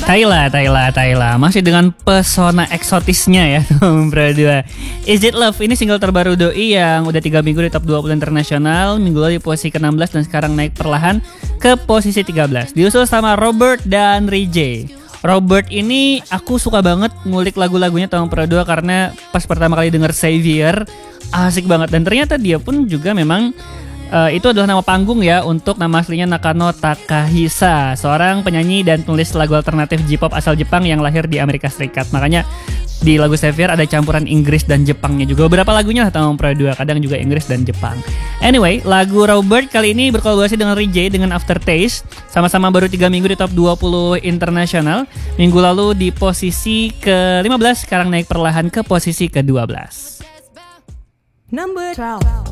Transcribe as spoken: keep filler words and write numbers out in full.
Thailand, Thailand, Thailand. Masih dengan pesona eksotisnya ya Nomor dua. Is It Love ini single terbaru Doi yang udah tiga minggu di top dua puluh internasional. Minggu lalu di posisi ke enam belas dan sekarang naik perlahan ke posisi tiga belas. Diusul sama Robert dan Rijay. Robert ini aku suka banget ngulik lagu-lagunya tahun dua karena pas pertama kali denger Savior asik banget. Dan ternyata dia pun juga memang Uh, itu adalah nama panggung ya untuk nama aslinya Nakano Takahisa, seorang penyanyi dan penulis lagu alternatif J-pop asal Jepang yang lahir di Amerika Serikat. Makanya di lagu Savior ada campuran Inggris dan Jepangnya juga. Beberapa lagunya lah tahun dua, kadang juga Inggris dan Jepang. Anyway, lagu Robert kali ini berkolaborasi dengan Rijay dengan Aftertaste. Sama-sama baru tiga minggu di top dua puluh internasional. Minggu lalu di posisi ke lima belas, sekarang naik perlahan ke posisi ke dua belas. Number twelve.